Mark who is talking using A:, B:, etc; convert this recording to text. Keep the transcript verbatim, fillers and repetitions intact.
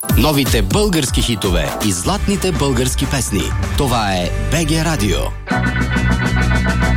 A: Новите български хитове и златните български песни. Това е БГ Радио.